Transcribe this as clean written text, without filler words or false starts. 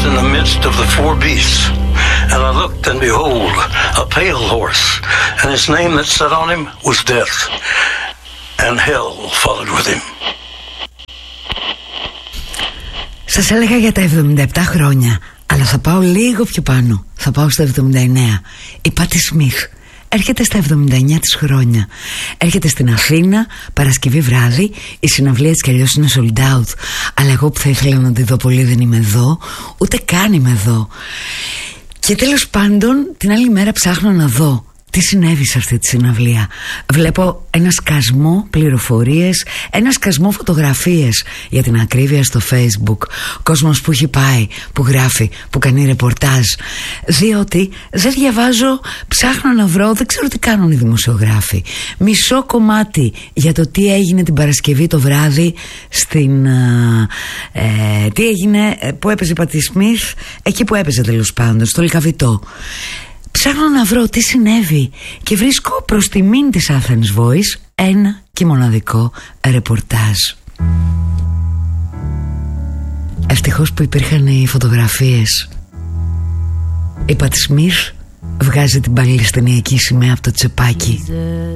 in the midst of the four beasts. And I looked, and behold, a pale horse, and his name that sat on him was Death, and hell followed with him. Σας έλεγα για τα 77 χρόνια, αλλά θα πάω λίγο πιο πάνω. Θα πάω στα 79. Η Πάτι Σμιθ έρχεται στα 79 της χρόνια. Έρχεται στην Αθήνα Παρασκευή βράδυ. Η συναυλία της κι αλλιώς είναι sold out, αλλά εγώ που θα ήθελα να τη δω πολύ δεν είμαι εδώ. Ούτε καν είμαι εδώ. Και τέλος πάντων την άλλη μέρα ψάχνω να δω τι συνέβη σε αυτή τη συναυλία. Βλέπω ένα σκασμό πληροφορίες, ένα σκασμό φωτογραφίες, για την ακρίβεια, στο Facebook. Κόσμος που έχει πάει, που γράφει, που κάνει ρεπορτάζ. Διότι δεν διαβάζω, ψάχνω να βρω, δεν ξέρω τι κάνουν οι δημοσιογράφοι. Μισό κομμάτι για το τι έγινε την Παρασκευή το βράδυ στην... τι έγινε που έπαιζε η Πάτι Σμιθ, εκεί που έπαιζε τέλος πάντων, στο Λυκαβητό. Ψάχνω να βρω τι συνέβη και βρίσκω προς τιμήν της Athens Voice ένα και μοναδικό ρεπορτάζ. Ευτυχώς που υπήρχαν οι φωτογραφίες. Η Πάτι Σμιθ βγάζει την παλαιστινιακή σημαία από το τσεπάκι.